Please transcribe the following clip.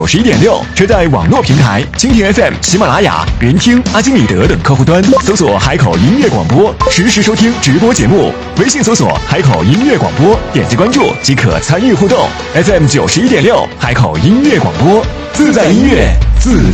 91.6，车载网络平台蜻蜓 FM、喜马拉雅、云听、阿基米德等客户端搜索海口音乐广播，实时收听直播节目。微信搜索海口音乐广播，点击关注即可参与互动。FM 91.6，海口音乐广播，自在音乐，自